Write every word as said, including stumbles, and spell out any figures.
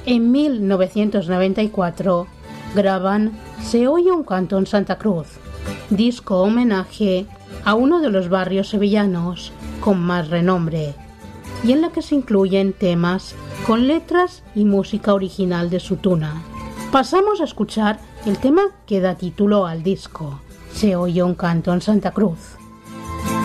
En mil novecientos noventa y cuatro graban Se oye un canto en Santa Cruz, disco homenaje a uno de los barrios sevillanos con más renombre, y en la que se incluyen temas con letras y música original de Sutuna. Pasamos a escuchar el tema que da título al disco, Se oye un canto en Santa Cruz.